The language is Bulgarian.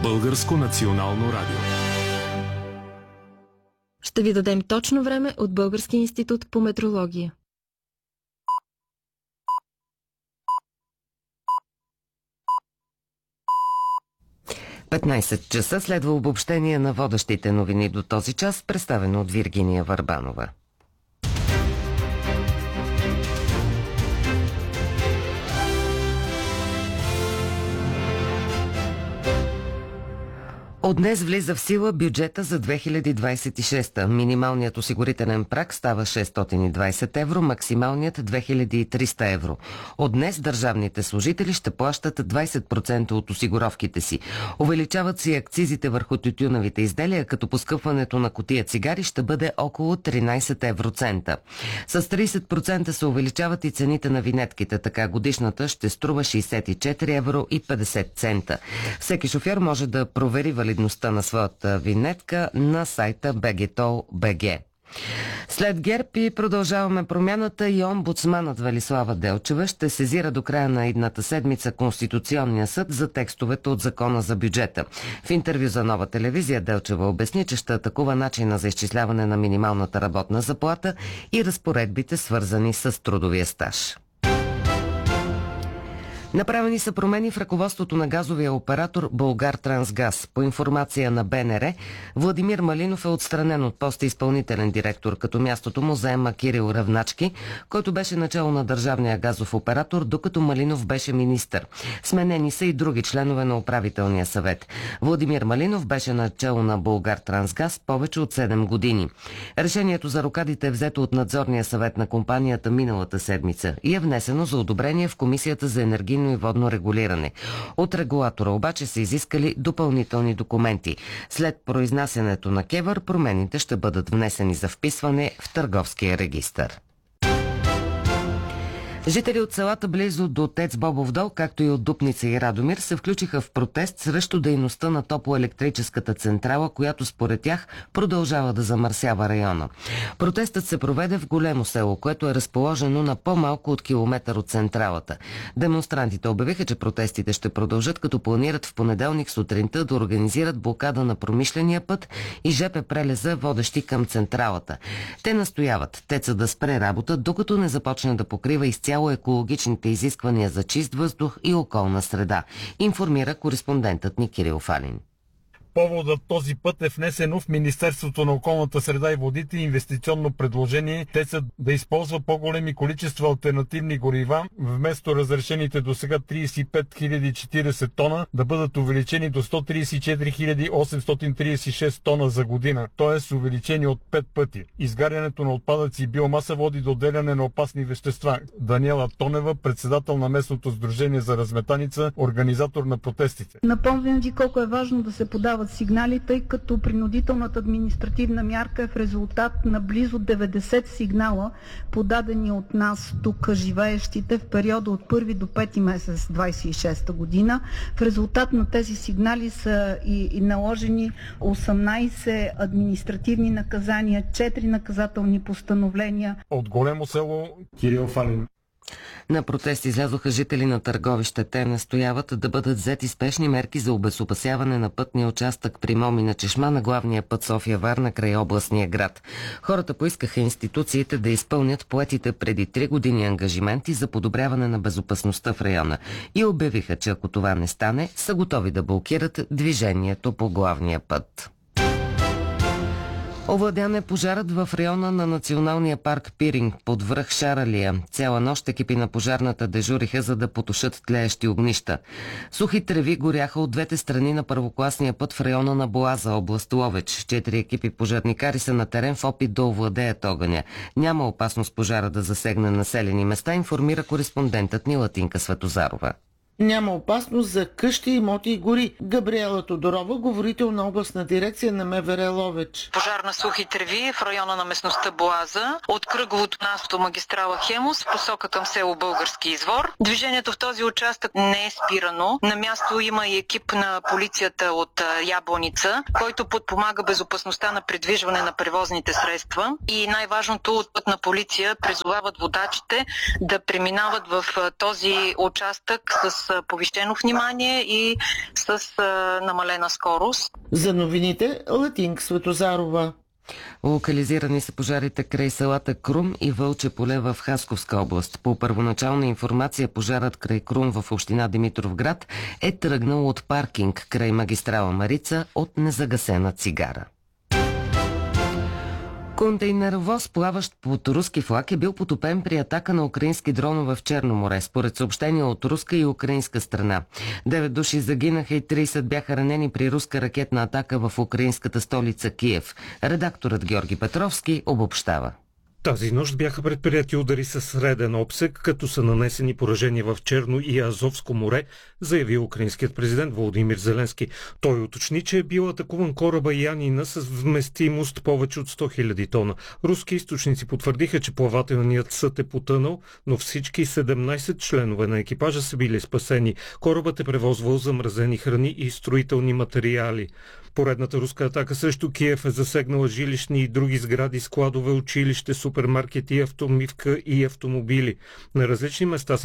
Българско национално радио. Ще ви дадем точно време от Българския институт по метрология. 15 часа следва обобщение на водещите новини до този час, представено от Виргиния Върбанова. От днес влиза в сила бюджета за 2026. Минималният осигурителен праг става 620 евро, максималният 2300 евро. От днес държавните служители ще плащат 20% от осигуровките си. Увеличават се и акцизите върху тютюновите изделия, като поскъпването на кутия цигари ще бъде около 13 евроцента. С 30% се увеличават и цените на винетките, така годишната ще струва 64 евро и 50 цента. Всеки шофьор може да провери валидността на своята винетка на сайта BGTOL.BG. След ГЕРБ и Продължаваме промяната и омбудсманът Велислава Делчева ще сезира до края на идната седмица Конституционния съд за текстовете от Закона за бюджета. В интервю за Нова телевизия Делчева обясни, че ще атакува начина за изчисляване на минималната работна заплата и разпоредбите, свързани с трудовия стаж. Направени са промени в ръководството на газовия оператор Булгартрансгаз. По информация на БНР, Владимир Малинов е отстранен от поста изпълнителен директор, като мястото му заема Кирил Равначки, който беше начало на държавния газов оператор, докато Малинов беше министър. Сменени са и други членове на управителния съвет. Владимир Малинов беше начало на Булгартрансгаз повече от 7 години. Решението за рокадите е взето от надзорния съвет на компанията миналата седмица и е внесено за одобрение в Комисията за енергийно и водно регулиране. От регулатора обаче са изискали допълнителни документи. След произнасянето на КЕВР, промените ще бъдат внесени за вписване в Търговския регистър. Жители от селата близо до ТЕЦ Бобов дол, както и от Дупница и Радомир, се включиха в протест срещу дейността на топлоелектрическата централа, която според тях продължава да замърсява района. Протестът се проведе в Големо село, което е разположено на по-малко от километър от централата. Демонстрантите обявиха, че протестите ще продължат, като планират в понеделник сутринта да организират блокада на промишления път и ЖП прелеза, водещи към централата. Те настояват ТЕЦа да спре работа, докато не започне да покрива изцяло екологичните изисквания за чист въздух и околна среда, информира кореспондентът ни Кирил Фалин. Поводът този път е внесено в Министерството на околната среда и водите инвестиционно предложение ТЕЦ да използва по-големи количества алтернативни горива, вместо разрешените до сега 35 040 тона да бъдат увеличени до 134 836 тона за година, т.е. увеличени от 5 пъти. Изгарянето на отпадъци и биомаса води до отделяне на опасни вещества. Даниела Тонева, председател на местното сдружение за разметаница, организатор на протестите. Напомням ви колко е важно да се подават сигнали, тъй като принудителната административна мярка е в резултат на близо 90 сигнала, подадени от нас тук живеещите в периода от 1 до 5 месец 26 година. В резултат на тези сигнали са и наложени 18 административни наказания, 4 наказателни постановления. От Големо село Кирил Фалин. На протест излязоха жители на Търговище. Те настояват да бъдат взети спешни мерки за обезопасяване на пътния участък при Момина чешма на главния път София-Варна край областния град. Хората поискаха институциите да изпълнят поетите преди 3 години ангажименти за подобряване на безопасността в района и обявиха, че ако това не стане, са готови да блокират движението по главния път. Овладян е пожарът в района на националния парк Пиринг под връх Шаралия. Цяла нощ екипи на пожарната дежуриха, за да потушат тлеещи огнища. Сухи треви горяха от двете страни на първокласния път в района на Боаза, област Ловеч. 4 екипи пожарникари са на терен в опит да овладеят огъня. Няма опасност пожара да засегне населени места, информира кореспондентът ни Латинка Светозарова. Няма опасност за къщи, имоти и гори. Габриела Тодорова, говорител на областна дирекция на МВР Ловеч. Пожар на сухи треви в района на местността Боаза от кръговото на автомагистрала Хемус в посока към село Български извор. Движението в този участък не е спирано. На място има и екип на полицията от Ябланица, който подпомага безопасността на придвижване на превозните средства. И най-важното, от пътна полиция призовават водачите да преминават в този участък с повишено внимание и с намалена скорост. За новините Латинка Светозарова. Локализирани са пожарите край селата Крум и Вълче поле в Хасковска област. По първоначална информация, пожарът край Крум в община Димитровград е тръгнал от паркинг край магистрала Марица от незагасена цигара. Контейнеровоз, плаващ под руски флаг, е бил потопен при атака на украински дронове в Черно море, според съобщения от руска и украинска страна. 9 души загинаха и 30 бяха ранени при руска ракетна атака в украинската столица Киев. Редакторът Георги Петровски обобщава. Тази нощ бяха предприяти удари със среден обсег, като са нанесени поражения в Черно и Азовско море, заяви украинският президент Володимир Зеленски. Той уточни, че е бил атакуван кораба Янина с вместимост повече от 100 000 тона. Руски източници потвърдиха, че плавателният съд е потънал, но всички 17 членове на екипажа са били спасени. Корабът е превозвал замразени храни и строителни материали. Поредната руска атака срещу Киев е засегнала жилищни и други сгради, складове, училище, супермаркети, автомивка и автомобили. На различни места са